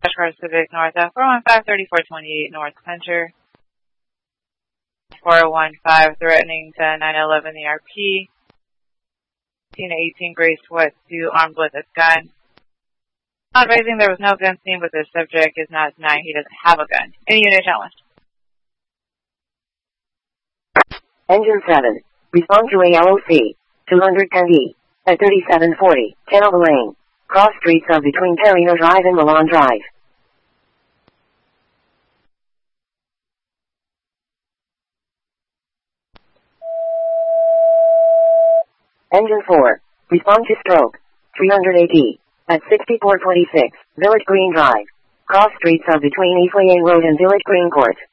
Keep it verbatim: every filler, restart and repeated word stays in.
Car Civic North F four one five thirty-four twenty-eight North Center. four one five threatening to nine eleven E R P. eighteen to eighteen gray sweatsuit armed with a gun. Not raising there was no gun seen, but the subject is not denying he doesn't have a gun. Any unit challenge? Engine seven. Respond to A L O C. two ten E. At thirty-seven forty. Canova Lane. Cross streets of between Perino Drive and Milan Drive. Engine four. Respond to stroke. three eighty. At sixty-four twenty-six. Village Green Drive. Cross streets of between Eastway Road and Village Green Court.